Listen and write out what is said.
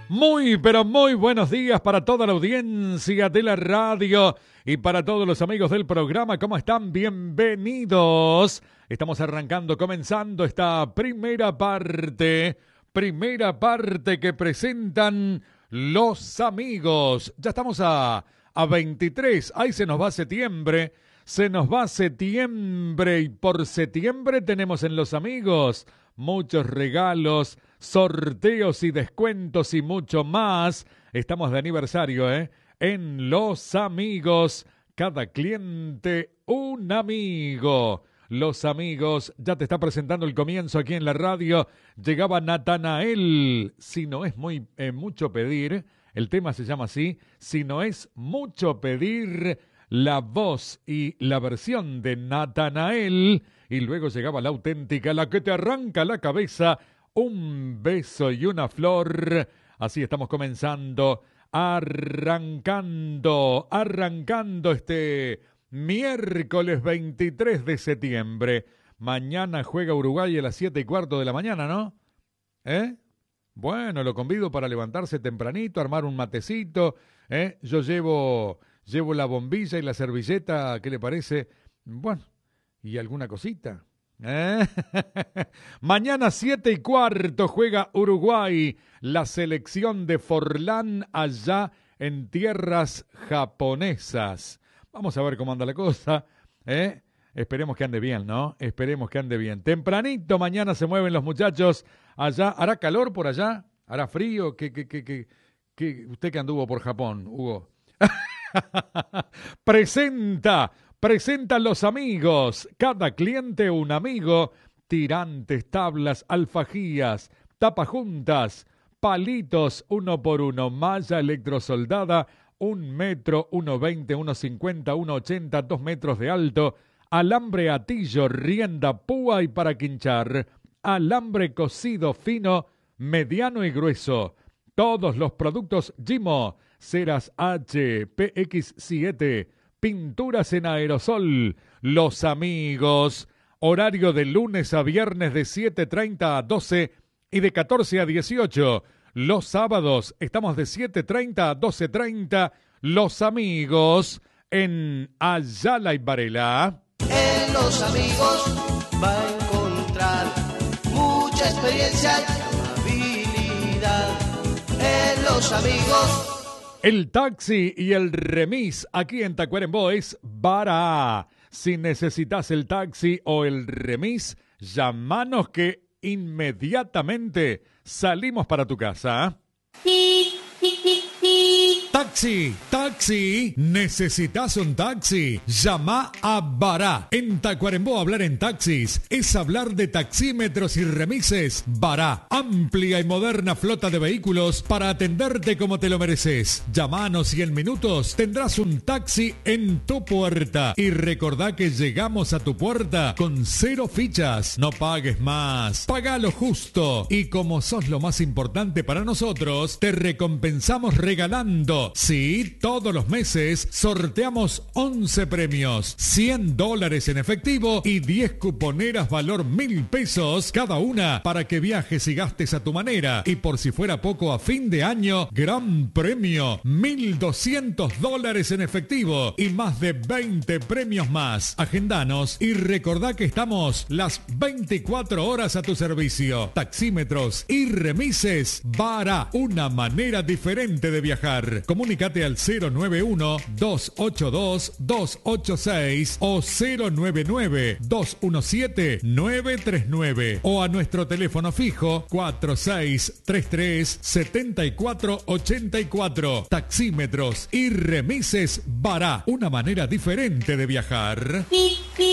Muy, pero muy buenos días para toda la audiencia de la radio y para todos los amigos del programa. ¿Cómo están? Bienvenidos. Estamos arrancando, comenzando esta primera parte que presentan los amigos. Ya estamos a 23, ahí se nos va septiembre. Se nos va septiembre y por septiembre tenemos en los amigos muchos regalos, sorteos y descuentos y mucho más. Estamos de aniversario, En Los Amigos, cada cliente un amigo. Los Amigos, ya te está presentando el comienzo aquí en la radio. Llegaba Natanael. Si no es mucho pedir, el tema se llama así. Si no es mucho pedir, la voz y la versión de Natanael. Y luego llegaba la auténtica, la que te arranca la cabeza, un beso y una flor. Así estamos comenzando, arrancando este miércoles 23 de septiembre. Mañana juega Uruguay a las 7:15 de la mañana, ¿no? Bueno, lo convido para levantarse tempranito, armar un matecito, Yo llevo la bombilla y la servilleta, ¿qué le parece? Bueno, y alguna cosita. Mañana 7:15 juega Uruguay, la selección de Forlán allá en tierras japonesas. Vamos a ver cómo anda la cosa, Esperemos que ande bien, ¿no? Esperemos que ande bien. Tempranito mañana se mueven los muchachos allá. ¿Hará calor por allá? ¿Hará frío? ¿Qué usted que anduvo por Japón, Hugo? Presenta Los Amigos, cada cliente un amigo, tirantes, tablas, alfajías, tapajuntas, palitos 1 por 1, malla electrosoldada, 1 metro, 1,20, 1,50, 1,80, 2 metros de alto, alambre atillo, rienda, púa y para quinchar, alambre cocido fino, mediano y grueso, todos los productos Gimo, ceras H, PX7, pinturas en aerosol. Los Amigos, horario de lunes a viernes de 7:30 a 12 y de 14 a 18. Los sábados estamos de 7:30 a 12:30. Los Amigos en Ayala y Varela. En Los Amigos va a encontrar mucha experiencia y habilidad. En Los Amigos. El taxi y el remis aquí en Tacuarembó es Bara. Si necesitas el taxi o el remis, llámanos que inmediatamente salimos para tu casa. Taxi, ¿necesitas un taxi? Llama a Bara. En Tacuarembó hablar en taxis es hablar de taxímetros y remises. Bara, amplia y moderna flota de vehículos para atenderte como te lo mereces. Llámanos y en minutos tendrás un taxi en tu puerta. Y recordá que llegamos a tu puerta con 0 fichas. No pagues más. Paga lo justo. Y como sos lo más importante para nosotros, te recompensamos regalando. Sí, todos los meses sorteamos 11 premios, $100 en efectivo y 10 cuponeras valor 1.000 pesos cada una para que viajes y gastes a tu manera. Y por si fuera poco, a fin de año, gran premio, $1.200 en efectivo y más de 20 premios más. Agendanos y recordá que estamos las 24 horas a tu servicio. Taxímetros y remises Bara, una manera diferente de viajar. Comunícate al 091-282-286 o 099-217-939 o a nuestro teléfono fijo 4633-7484. Taxímetros y remises Bara, una manera diferente de viajar.